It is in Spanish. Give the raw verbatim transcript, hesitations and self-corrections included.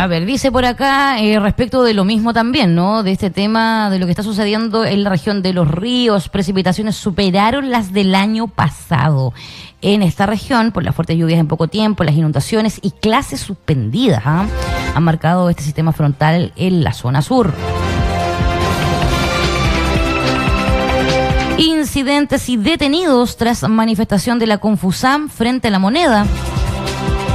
A ver, dice por acá, eh, respecto de lo mismo también, ¿no? De este tema, de lo que está sucediendo en la región de Los Ríos, precipitaciones superaron las del año pasado. En esta región, por las fuertes lluvias en poco tiempo, las inundaciones y clases suspendidas, ¿eh? han marcado este sistema frontal en la zona sur. Incidentes y detenidos tras manifestación de la Confusam frente a La Moneda.